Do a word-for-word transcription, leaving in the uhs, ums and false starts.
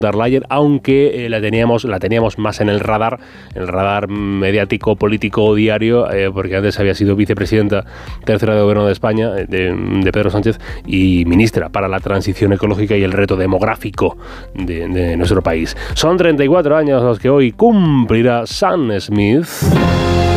der Leyen, aunque eh, la teníamos la teníamos más en el radar, en el radar mediático, político, diario, eh, porque antes había sido vicepresidenta tercera de Gobierno de España, de, de Pedro Sánchez, y ministra para la transición ecológica y el reto demográfico de, de nuestro país. Son treinta y cuatro años los que hoy cumplirá Sam Smith.